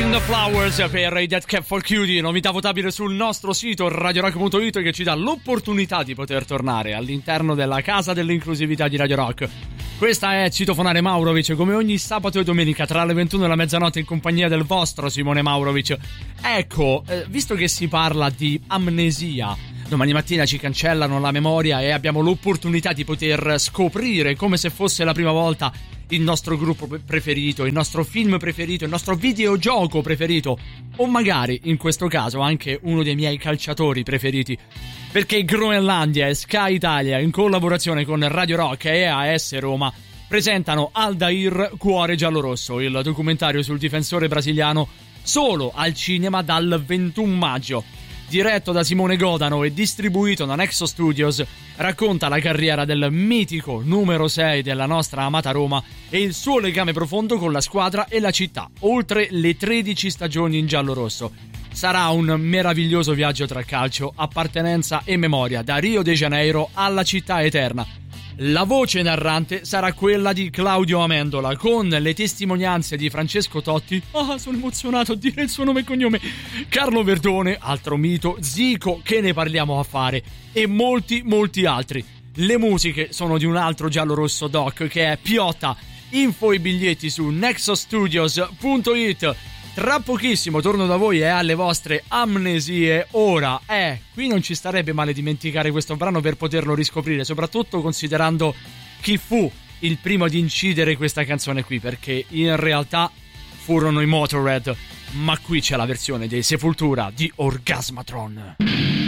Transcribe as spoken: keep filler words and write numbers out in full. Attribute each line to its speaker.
Speaker 1: Catching the Flowers per i Dead Cat for Cutie, novità votabile sul nostro sito radio rock punto it, che ci dà l'opportunità di poter tornare all'interno della casa dell'inclusività di Radio Rock. Questa è Citofonare Maurovic, come ogni sabato e domenica tra le ventuno e la mezzanotte in compagnia del vostro Simone Maurovic. Ecco, eh, visto che si parla di amnesia, domani mattina ci cancellano la memoria e abbiamo l'opportunità di poter scoprire come se fosse la prima volta il nostro gruppo preferito, il nostro film preferito, il nostro videogioco preferito, o magari in questo caso anche uno dei miei calciatori preferiti, perché Groenlandia e Sky Italia in collaborazione con Radio Rock e A S Roma presentano Aldair Cuore Giallorosso, il documentario sul difensore brasiliano, solo al cinema dal ventuno maggio. Diretto da Simone Godano e distribuito da Nexo Studios, racconta la carriera del mitico numero sei della nostra amata Roma e il suo legame profondo con la squadra e la città, oltre le tredici stagioni in giallorosso. Sarà un meraviglioso viaggio tra calcio, appartenenza e memoria, da Rio de Janeiro alla città eterna. La voce narrante sarà quella di Claudio Amendola, con le testimonianze di Francesco Totti, ah, sono emozionato a dire il suo nome e cognome, Carlo Verdone, altro mito, Zico, che ne parliamo a fare, e molti molti altri. Le musiche sono di un altro giallorosso doc che è Piotta. Info e biglietti su nexostudios punto it. Tra pochissimo torno da voi e alle vostre amnesie. Ora, eh, qui non ci starebbe male dimenticare questo brano per poterlo riscoprire, soprattutto considerando chi fu il primo ad incidere questa canzone qui, perché in realtà furono i Motorhead, ma qui c'è la versione dei Sepultura di Orgasmatron.